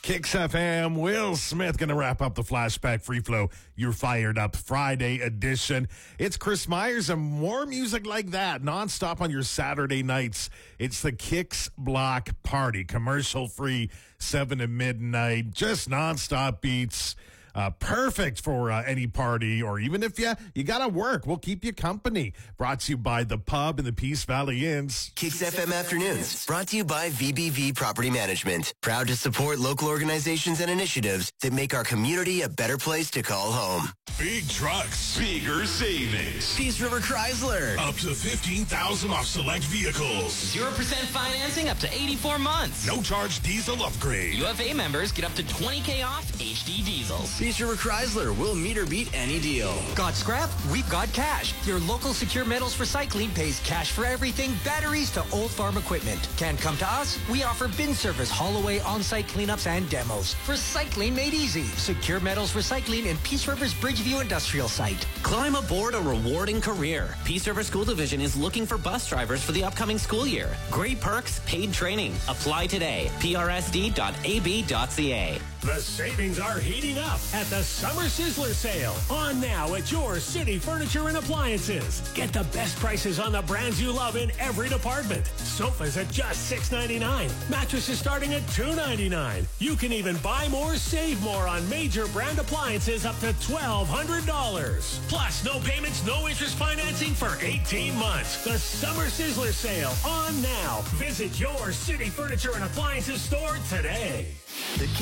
Kicks FM, Will Smith going to wrap up the Flashback Free Flow. You're Fired Up Friday edition. It's Chris Myers and more music like that nonstop on your Saturday nights. It's the Kicks Block Party, commercial free, 7 to midnight, just nonstop beats. Perfect for any party, or even if you got to work, we'll keep you company. Brought to you by The Pub and the Peace Valley Inns. Kicks FM Afternoons, brought to you by VBV Property Management. Proud to support local organizations and initiatives that make our community a better place to call home. Big trucks, bigger savings. Peace River Chrysler. Up to $15,000 off select vehicles. 0% financing up to 84 months. No charge diesel upgrade. UFA members get up to $20K off HD diesels. Peace River Chrysler will meet or beat any deal. Got scrap? We've got cash. Your local Secure Metals Recycling pays cash for everything, batteries to old farm equipment. Can't come to us? We offer bin service, haul away, on-site cleanups, and demos. Recycling made easy. Secure Metals Recycling in Peace River's Bridgeview Industrial Site. Climb aboard a rewarding career. Peace River School Division is looking for bus drivers for the upcoming school year. Great perks, paid training. Apply today. prsd.ab.ca. The savings are heating up at the Summer Sizzler Sale. On now at your City Furniture and Appliances. Get the best prices on the brands you love in every department. Sofas at just $6.99. Mattresses starting at $2.99. You can even buy more, save more on major brand appliances up to $1,200. Plus, no payments, no interest financing for 18 months. The Summer Sizzler Sale on now. Visit your City Furniture and Appliances store today.